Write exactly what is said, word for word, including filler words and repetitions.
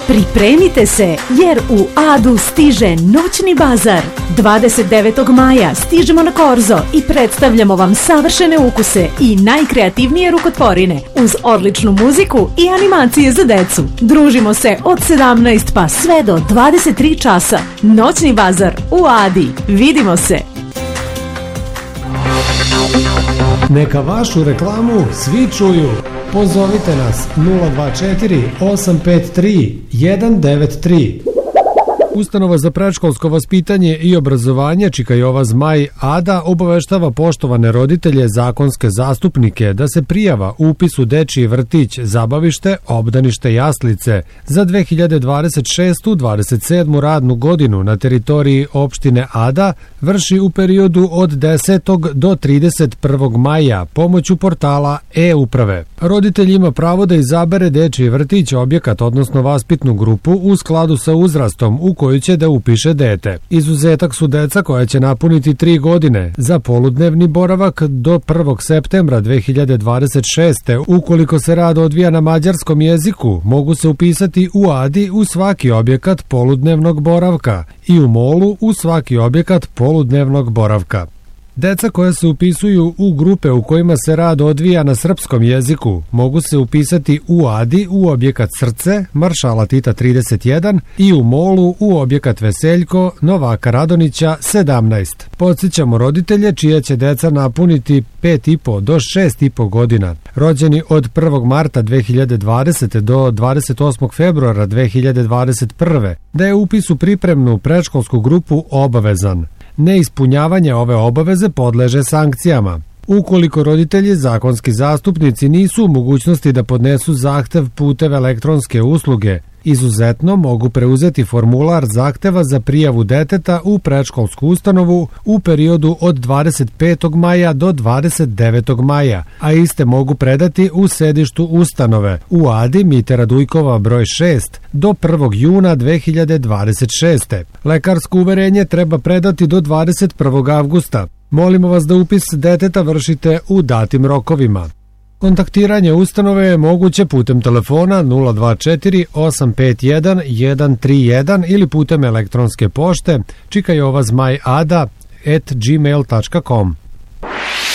Pripremite se jer u Adu stiže noćni bazar. dvadeset devetog maja stižemo na Korzo i predstavljamo vam savršene ukuse i najkreativnije rukotvorine uz odličnu muziku i animacije za decu. Družimo se od sedamnaest pa sve do dvadeset tri časa. Noćni bazar u Adi. Vidimo se! Neka vašu reklamu svi čuju. Pozovite nas nula dva četiri osam pet tri jedan devet tri. Ustanova za predškolsko vaspitanje i obrazovanje Čikajova Zmaj Ada obaveštava poštovane roditelje, zakonske zastupnike da se prijava upis u dečiji vrtić, zabavište, obdanište, jaslice za dve hiljade dvadeset šestu dvadeset sedmu radnu godinu na teritoriji opštine Ada vrši u periodu od desetog do trideset prvog maja pomoću portala e-uprave. Roditelj ima pravo da izabere dečiji vrtić, objekat, odnosno vaspitnu grupu u skladu sa uzrastom u koju će da upiše dete. Izuzetak su deca koja će napuniti tri godine za poludnevni boravak do prvog septembra dve hiljade dvadeset šeste. Ukoliko se rad odvija na mađarskom jeziku, mogu se upisati u Adi u svaki objekat poludnevnog boravka i u Molu u svaki objekat poludnevnog boravka. Deca koja se upisuju u grupe u kojima se rad odvija na srpskom jeziku mogu se upisati u Adi u objekat Srce, Maršala Tita trideset jedan i u Molu u objekat Veseljko, Novaka Radonića sedamnaest. Podsjećamo roditelje čija će deca napuniti pet i po do šest i po godina, rođeni od prvog marta dve hiljade dvadesete. do dvadeset osmog februara dve hiljade dvadeset prve. da je upis u pripremnu predškolsku grupu obavezan. Neispunjavanje ove obaveze podleže sankcijama. Ukoliko roditelji, zakonski zastupnici nisu u mogućnosti da podnesu zahtev putem elektronske usluge, izuzetno mogu preuzeti formular zahteva za prijavu deteta u predškolsku ustanovu u periodu od dvadeset petog maja do dvadeset devetog maja, a iste mogu predati u sedištu ustanove u Adi Mite Radujkova broj šest do prvog juna dve hiljade dvadeset šeste. Lekarsko uverenje treba predati do dvadeset prvog avgusta. Molimo vas da upis deteta vršite u datim rokovima. Kontaktiranje ustanove je moguće putem telefona nula dva četiri osam pet jedan jedan tri jedan ili putem elektronske pošte čikajovazmajada at gmail tačka com.